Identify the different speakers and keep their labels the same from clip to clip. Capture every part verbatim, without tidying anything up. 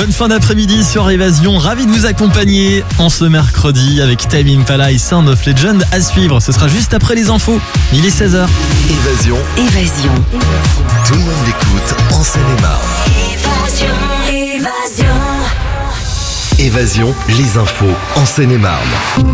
Speaker 1: Bonne fin d'après-midi sur Évasion. Ravi de vous accompagner en ce mercredi avec Tame Impala et Sound of Legend à suivre. Ce sera juste après les infos. Il est seize heures.
Speaker 2: Évasion.
Speaker 3: Évasion.
Speaker 2: Tout le monde l'écoute en Seine-et-Marne.
Speaker 3: Évasion. Évasion.
Speaker 2: Évasion, les infos en Seine-et-Marne.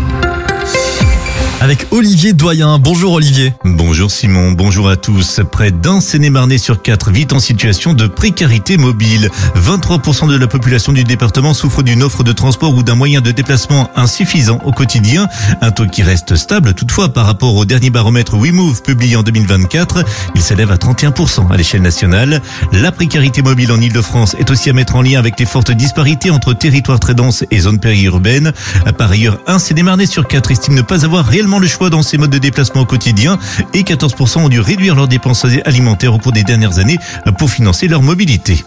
Speaker 1: Avec Olivier Doyen. Bonjour Olivier.
Speaker 4: Bonjour Simon, bonjour à tous. Près d'un Seine-et-Marnais sur quatre vit en situation de précarité mobile. vingt-trois pour cent de la population du département souffre d'une offre de transport ou d'un moyen de déplacement insuffisant au quotidien. Un taux qui reste stable toutefois par rapport au dernier baromètre WeMove publié en deux mille vingt-quatre. Il s'élève à trente et un pour cent à l'échelle nationale. La précarité mobile en Ile-de-France est aussi à mettre en lien avec les fortes disparités entre territoires très denses et zones périurbaines. Par ailleurs, un Seine-et-Marnais sur quatre estime ne pas avoir réellement le choix dans ces modes de déplacement au quotidien et quatorze pour cent ont dû réduire leurs dépenses alimentaires au cours des dernières années pour financer leur mobilité.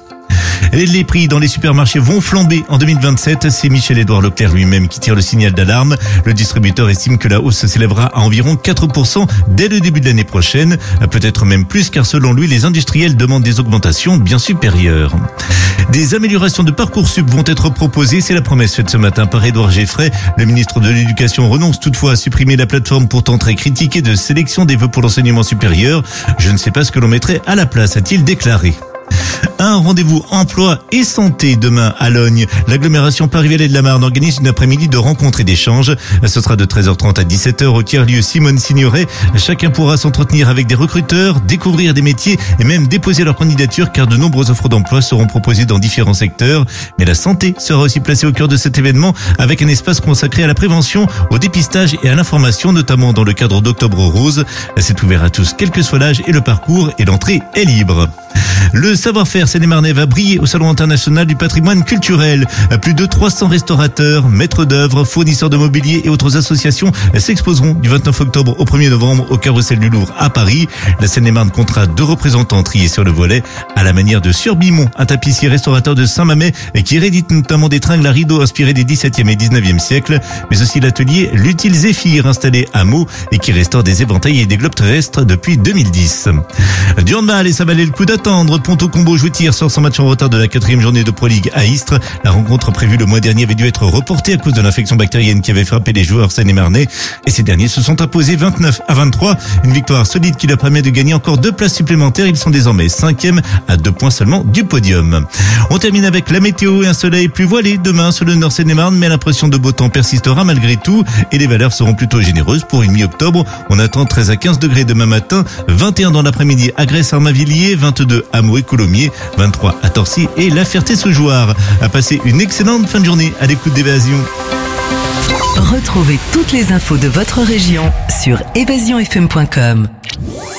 Speaker 4: Les prix dans les supermarchés vont flamber en deux mille vingt-sept. C'est Michel-Édouard Leclerc lui-même qui tire le signal d'alarme. Le distributeur estime que la hausse s'élèvera à environ quatre pour cent dès le début de l'année prochaine. Peut-être même plus car selon lui, les industriels demandent des augmentations bien supérieures. Des améliorations de Parcoursup vont être proposées. C'est la promesse faite ce matin par Édouard Geffray. Le ministre de l'Éducation renonce toutefois à supprimer la plateforme pourtant très critiquée de sélection des vœux pour l'enseignement supérieur. Je ne sais pas ce que l'on mettrait à la place, a-t-il déclaré. Un rendez-vous emploi et santé demain à Logne. L'agglomération Paris-Vallée de la Marne organise une après-midi de rencontres et d'échanges. Ce sera de treize heures trente à dix-sept heures au tiers-lieu Simone Signoret. Chacun pourra s'entretenir avec des recruteurs, découvrir des métiers et même déposer leur candidature car de nombreuses offres d'emploi seront proposées dans différents secteurs. Mais la santé sera aussi placée au cœur de cet événement avec un espace consacré à la prévention, au dépistage et à l'information, notamment dans le cadre d'Octobre Rose. C'est ouvert à tous, quel que soit l'âge et le parcours, et l'entrée est libre. Le savoir-faire Seine-et-Marnais va briller au Salon international du patrimoine culturel. Plus de trois cents restaurateurs, maîtres d'œuvre, fournisseurs de mobilier et autres associations s'exposeront du vingt-neuf octobre au premier novembre au Carrousel du Louvre à Paris. La Seine-et-Marne comptera deux représentants triés sur le volet, à la manière de Surbimont, un tapissier restaurateur de Saint-Mamet qui réédite notamment des tringles à rideaux inspirés des dix-septième et dix-neuvième siècles, mais aussi l'atelier L'Utile Zéphyr installé à Meaux et qui restaure des éventails et des globes terrestres depuis deux mille dix. Du handball et ça valait le coup d'attendre. Ponto Combo Joutir sort son match en retard de la quatrième journée de Pro League à Istres. La rencontre prévue le mois dernier avait dû être reportée à cause de l'infection bactérienne qui avait frappé les joueurs seine-et-marnais. Et ces derniers se sont imposés vingt-neuf à vingt-trois. Une victoire solide qui leur permet de gagner encore deux places supplémentaires. Ils sont désormais cinquième à deux points seulement du podium. On termine avec la météo et un soleil plus voilé demain sur le nord Seine-et-Marne, mais l'impression de beau temps persistera malgré tout et les valeurs seront plutôt généreuses pour une mi-octobre. On attend treize à quinze degrés demain matin, vingt et un dans l'après-midi à Grès-Armavilliers, vingt-deux à Meaux et Coulommiers, vingt-trois à Torcy et La Ferté-Sougeoire. À passer une excellente fin de journée à l'écoute d'Évasion.
Speaker 3: Retrouvez toutes les infos de votre région sur évasion f m point com.